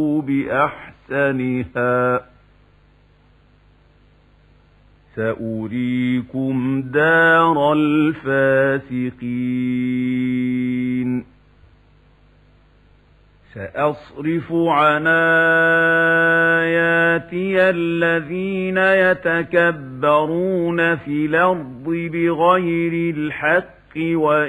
بأحسنها سأريكم دار الفاسقين سأصرف عن آياتي الذين يتكبرون في الأرض بغير الحق